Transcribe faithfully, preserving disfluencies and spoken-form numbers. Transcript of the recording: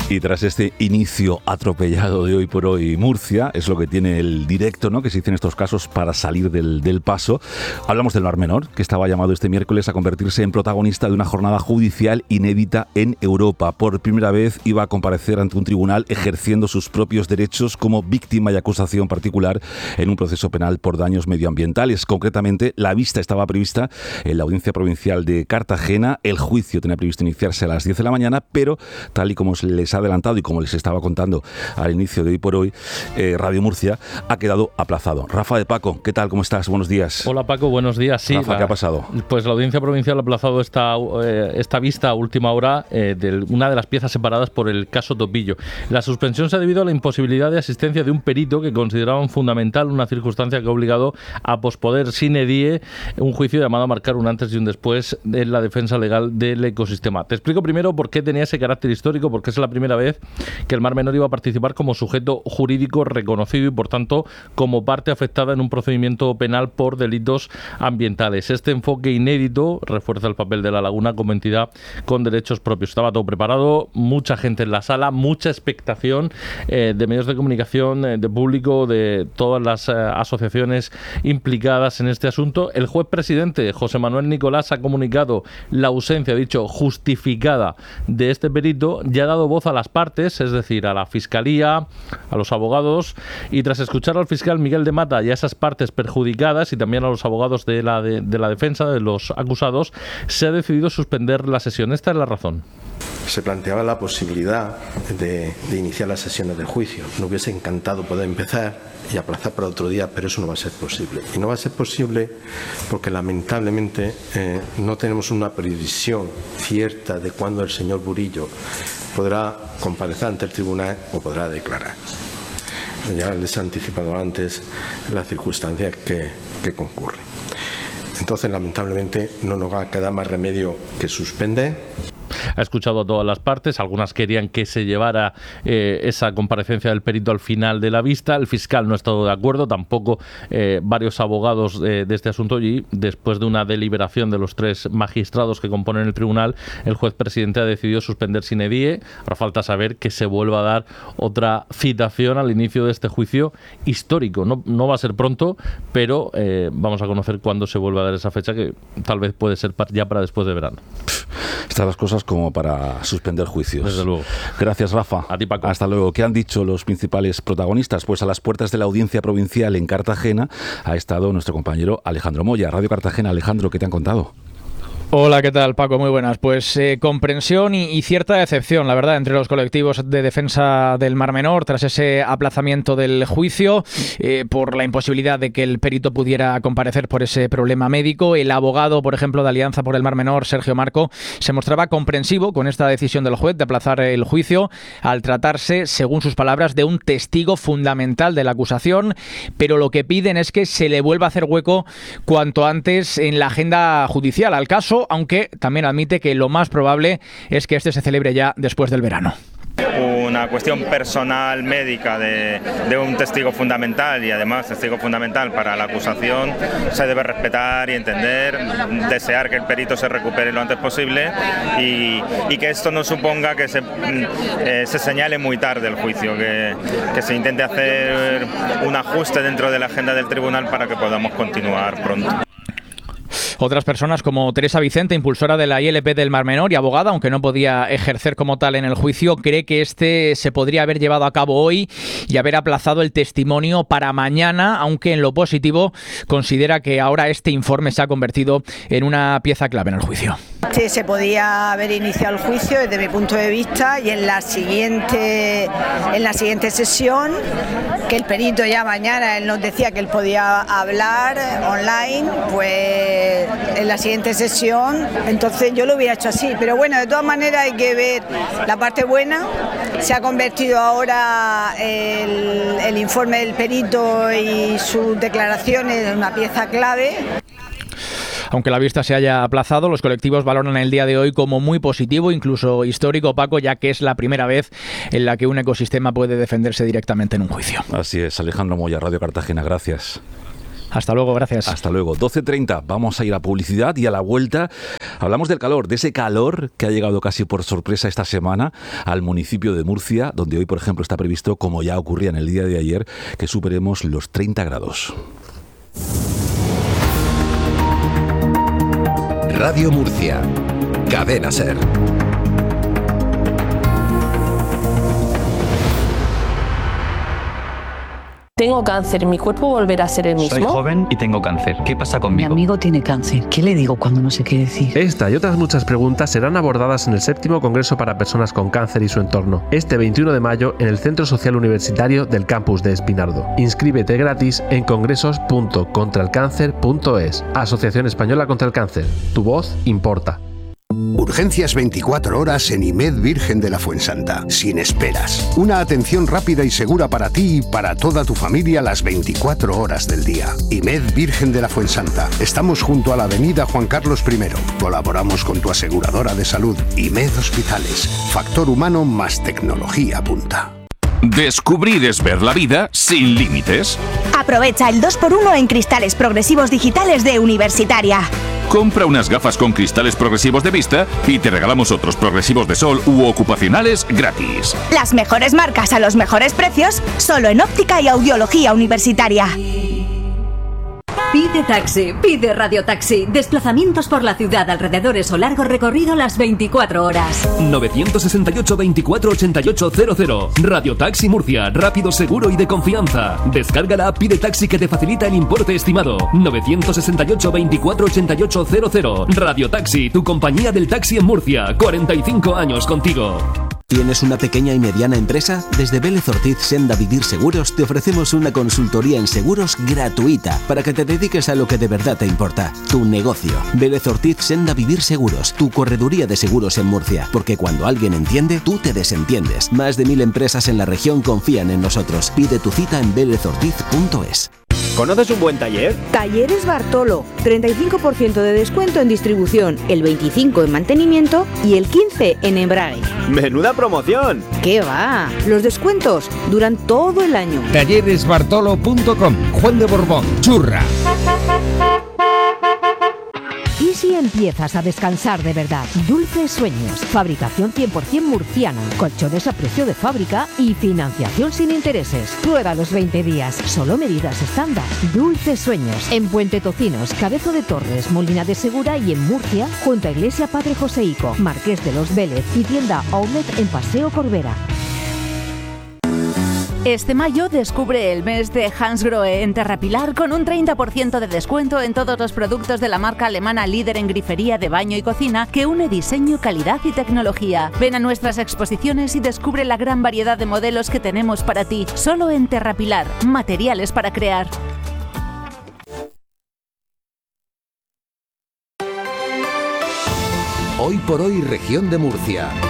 Y tras este inicio atropellado de Hoy por Hoy Murcia, es lo que tiene el directo, ¿no?, que se dice en estos casos para salir del, del paso. Hablamos del Mar Menor, que estaba llamado este miércoles a convertirse en protagonista de una jornada judicial inédita en Europa. Por primera vez iba a comparecer ante un tribunal ejerciendo sus propios derechos como víctima y acusación particular en un proceso penal por daños medioambientales. Concretamente, la vista estaba prevista en la Audiencia Provincial de Cartagena. El juicio tenía previsto iniciarse a las diez de la mañana, pero tal y como les ha adelantado y como les estaba contando al inicio de Hoy por Hoy, eh, Radio Murcia ha quedado aplazado. Rafa de Paco, ¿qué tal? ¿Cómo estás? Buenos días. Hola Paco, buenos días. Sí, Rafa, la, ¿qué ha pasado? Pues la Audiencia Provincial ha aplazado esta, eh, esta vista a última hora eh, de una de las piezas separadas por el caso Topillo. La suspensión se ha debido a la imposibilidad de asistencia de un perito que consideraban fundamental, una circunstancia que ha obligado a posponer sine die un juicio llamado a marcar un antes y un después en la defensa legal del ecosistema. Te explico primero por qué tenía ese carácter histórico, porque es la primera vez que el Mar Menor iba a participar como sujeto jurídico reconocido y, por tanto, como parte afectada en un procedimiento penal por delitos ambientales. Este enfoque inédito refuerza el papel de la Laguna como entidad con derechos propios. Estaba todo preparado, mucha gente en la sala, mucha expectación eh, de medios de comunicación, eh, de público, de todas las eh, asociaciones implicadas en este asunto. El juez presidente, José Manuel Nicolás, ha comunicado la ausencia, ha dicho, justificada de este perito y ha dado voz a las partes, es decir, a la Fiscalía, a los abogados, y tras escuchar al fiscal Miguel de Mata y a esas partes perjudicadas y también a los abogados de la, de, de la defensa de los acusados, se ha decidido suspender la sesión. Esta es la razón. Se planteaba la posibilidad de, de iniciar las sesiones del juicio. Nos hubiese encantado poder empezar y aplazar para otro día, pero eso no va a ser posible. Y no va a ser posible porque lamentablemente eh, no tenemos una previsión cierta de cuándo el señor Burillo podrá comparecer ante el tribunal o podrá declarar. Ya les he anticipado antes las circunstancias que, que concurren. Entonces, lamentablemente, no nos va a quedar más remedio que suspender. Ha escuchado a todas las partes, algunas querían que se llevara eh, esa comparecencia del perito al final de la vista, el fiscal no ha estado de acuerdo, tampoco eh, varios abogados eh, de este asunto, y después de una deliberación de los tres magistrados que componen el tribunal, el juez presidente ha decidido suspender sine die. Ahora falta saber que se vuelva a dar otra citación al inicio de este juicio histórico. No, no va a ser pronto, pero eh, vamos a conocer cuándo se vuelve a dar esa fecha, que tal vez puede ser ya para después de verano. Estas las cosas como para suspender juicios. Desde luego. Gracias, Rafa. A ti, Paco. Hasta luego. ¿Qué han dicho los principales protagonistas? Pues a las puertas de la Audiencia Provincial en Cartagena ha estado nuestro compañero Alejandro Moya. Radio Cartagena. Alejandro, ¿qué te han contado? Hola, ¿qué tal, Paco? Muy buenas. Pues eh, comprensión y, y cierta decepción, la verdad, entre los colectivos de defensa del Mar Menor tras ese aplazamiento del juicio eh, por la imposibilidad de que el perito pudiera comparecer por ese problema médico. El abogado, por ejemplo, de Alianza por el Mar Menor, Sergio Marco, se mostraba comprensivo con esta decisión del juez de aplazar el juicio al tratarse, según sus palabras, de un testigo fundamental de la acusación, pero lo que piden es que se le vuelva a hacer hueco cuanto antes en la agenda judicial al caso, aunque también admite que lo más probable es que este se celebre ya después del verano. Una cuestión personal médica de, de un testigo fundamental y además testigo fundamental para la acusación se debe respetar y entender, desear que el perito se recupere lo antes posible y, y que esto no suponga que se, eh, se señale muy tarde el juicio, que, que se intente hacer un ajuste dentro de la agenda del tribunal para que podamos continuar pronto. Otras personas como Teresa Vicente, impulsora de la I L P del Mar Menor y abogada, aunque no podía ejercer como tal en el juicio, cree que este se podría haber llevado a cabo hoy y haber aplazado el testimonio para mañana, aunque en lo positivo considera que ahora este informe se ha convertido en una pieza clave en el juicio. Sí, se podía haber iniciado el juicio desde mi punto de vista y en la siguiente, en la siguiente sesión, que el perito ya mañana, él nos decía que él podía hablar online, pues en la siguiente sesión, entonces yo lo hubiera hecho así, pero bueno, de todas maneras hay que ver la parte buena. Se ha convertido ahora el, el informe del perito y sus declaraciones en una pieza clave. Aunque la vista se haya aplazado, los colectivos valoran el día de hoy como muy positivo, incluso histórico, Paco, ya que es la primera vez en la que un ecosistema puede defenderse directamente en un juicio. Así es, Alejandro Moya, Radio Cartagena, gracias. Hasta luego, gracias. Hasta luego. doce treinta, vamos a ir a publicidad y a la vuelta hablamos del calor, de ese calor que ha llegado casi por sorpresa esta semana al municipio de Murcia, donde hoy, por ejemplo, está previsto, como ya ocurría en el día de ayer, que superemos los treinta grados. Radio Murcia, Cadena SER. Tengo cáncer, ¿mi cuerpo volverá a ser el mismo? Soy joven y tengo cáncer. ¿Qué pasa conmigo? Mi amigo tiene cáncer. ¿Qué le digo cuando no sé qué decir? Esta y otras muchas preguntas serán abordadas en el séptimo Congreso para Personas con Cáncer y su entorno, este veintiuno de mayo en el Centro Social Universitario del Campus de Espinardo. Inscríbete gratis en congresos punto contra el cáncer punto es. Asociación Española contra el Cáncer. Tu voz importa. Urgencias veinticuatro horas en IMED Virgen de la Fuensanta, sin esperas. Una atención rápida y segura para ti y para toda tu familia las veinticuatro horas del día. IMED Virgen de la Fuensanta. Estamos junto a la avenida Juan Carlos primero. Colaboramos con tu aseguradora de salud, IMED Hospitales. Factor humano más tecnología punta. Descubrir es ver la vida sin límites. Aprovecha el dos por uno en cristales progresivos digitales de Universitaria. Compra unas gafas con cristales progresivos de vista y te regalamos otros progresivos de sol u ocupacionales gratis. Las mejores marcas a los mejores precios, solo en óptica y audiología universitaria. Pide taxi, pide radiotaxi. Desplazamientos por la ciudad, alrededores o largo recorrido las veinticuatro horas. nueve seis ocho, veinticuatro ochenta y ocho cero cero. Radiotaxi Murcia, rápido, seguro y de confianza. Descarga la app Pide Taxi que te facilita el importe estimado. nueve seis ocho, veinticuatro ochenta y ocho cero cero. Radiotaxi, tu compañía del taxi en Murcia. cuarenta y cinco años contigo. ¿Tienes una pequeña y mediana empresa? Desde Vélez Ortiz Senda Vivir Seguros te ofrecemos una consultoría en seguros gratuita para que te dediques a lo que de verdad te importa, tu negocio. Vélez Ortiz Senda Vivir Seguros, tu correduría de seguros en Murcia, porque cuando alguien entiende, tú te desentiendes. Más de mil empresas en la región confían en nosotros. Pide tu cita en vélez ortiz punto es. ¿Conoces un buen taller? Talleres Bartolo, treinta y cinco por ciento de descuento en distribución, el veinticinco por ciento en mantenimiento y el quince por ciento en embrague. ¡Menuda promoción! ¿Qué va? Los descuentos duran todo el año. talleres bartolo punto com, Juan de Borbón, Churra. ¿Y si empiezas a descansar de verdad? Dulces Sueños, fabricación cien por ciento murciana, colchones a precio de fábrica y financiación sin intereses. Prueba los veinte días, solo medidas estándar. Dulces Sueños, en Puente Tocinos, Cabezo de Torres, Molina de Segura y en Murcia, junto a Iglesia Padre Joseico, Marqués de los Vélez y tienda Outlet en Paseo Corbera. Este mayo descubre el mes de Hansgrohe en Terrapilar con un treinta por ciento de descuento en todos los productos de la marca alemana líder en grifería de baño y cocina que une diseño, calidad y tecnología. Ven a nuestras exposiciones y descubre la gran variedad de modelos que tenemos para ti. Solo en Terrapilar, materiales para crear. Hoy por hoy, región de Murcia.